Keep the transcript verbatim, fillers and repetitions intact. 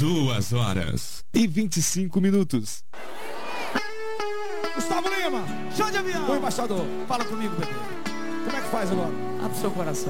Duas horas e vinte e cinco minutos. Gustavo Lima, show de avião. O embaixador, fala comigo, bebê. Como é que faz agora? Abre o seu coração.